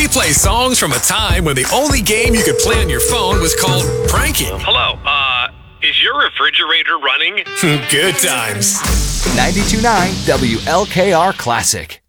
play songs from a time when the only game you could play on your phone was called pranking. Hello, is your refrigerator running? Good times. 92.9 WLKR Classic.